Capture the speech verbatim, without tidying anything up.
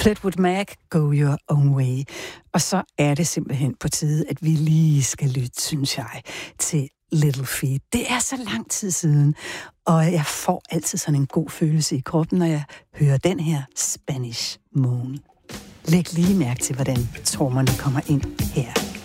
Fleetwood Mac, Go Your Own Way. Og så er det simpelthen på tide, at vi lige skal lytte, synes jeg, til Little Feat. Det er så lang tid siden, og jeg får altid sådan en god følelse i kroppen, når jeg hører den her Spanish Moon. Læg lige mærke til, hvordan trommerne kommer ind her.